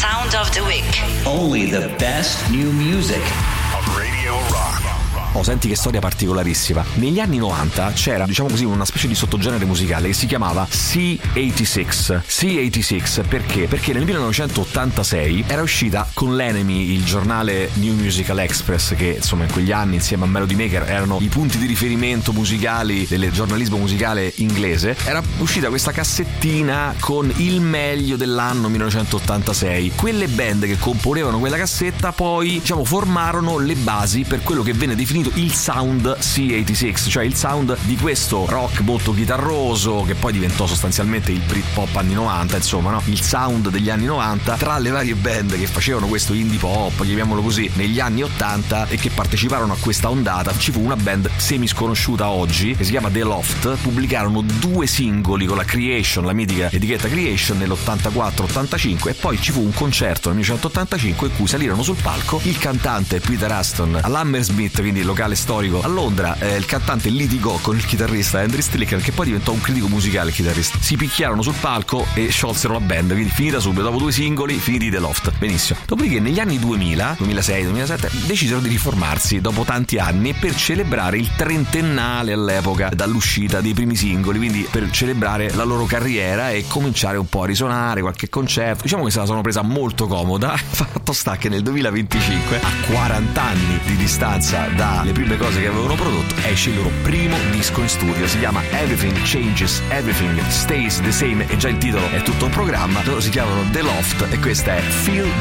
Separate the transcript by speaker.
Speaker 1: Sound of the Week.
Speaker 2: Only the best new music.
Speaker 3: Radio Rock.
Speaker 4: Oh, senti che storia particolarissima. Negli anni 90 c'era, diciamo così, una specie di sottogenere musicale che si chiamava C86. C86 perché? Perché nel 1986 era uscita con l'Enemy, il giornale New Musical Express, che insomma in quegli anni insieme a Melody Maker erano i punti di riferimento musicali del giornalismo musicale inglese. Era uscita questa cassettina con il meglio dell'anno 1986. Quelle band che componevano quella cassetta poi, diciamo, formarono le basi per quello che venne definito il sound C86, cioè il sound di questo rock molto chitarroso che poi diventò sostanzialmente il Britpop anni 90, insomma, no? Il sound degli anni 90. Tra le varie band che facevano questo indie pop, chiamiamolo così, negli anni 80 e che parteciparono a questa ondata, ci fu una band semi sconosciuta oggi che si chiama The Loft. Pubblicarono 2 singoli con la Creation, la mitica etichetta Creation, nell'84-85, e poi ci fu un concerto nel 1985 in cui salirono sul palco il cantante Peter Aston all'Hammersmith, quindi il locale storico a Londra. Il cantante litigò con il chitarrista Andrew Stricker, che poi diventò un critico musicale. Il chitarrista si picchiarono sul palco e sciolsero la band, quindi finita subito dopo 2 singoli, finiti The Loft. Benissimo. Dopodiché negli anni 2000, 2006, 2007 decisero di riformarsi dopo tanti anni per celebrare il trentennale all'epoca dall'uscita dei primi singoli, quindi per celebrare la loro carriera e cominciare un po' a risuonare qualche concerto. Diciamo che se la sono presa molto comoda. Fatto sta che nel 2025, a 40 anni di distanza dalle prime cose che avevano prodotto, esce il loro primo disco in studio. Si chiama Everything Changes, Everything Stays the Same, e già il titolo è tutto un programma. Loro si chiamano The Loft e questa è Feel